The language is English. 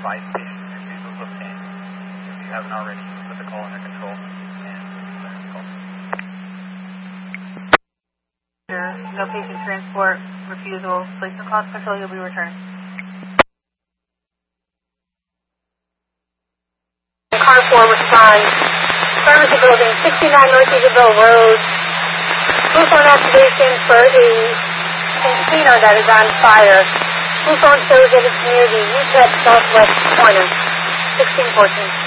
5 patient refusals obtained. If you haven't already, put the call under control and clear the call. No patient transport refusal. Place the call to control. You'll be returned. Car 4 responds. Pharmacy building, 69 North Isabel Road. Blue phone activation for a casino that is on fire. Blue phone shows that it's near the UTEP Southwest corner. 1614.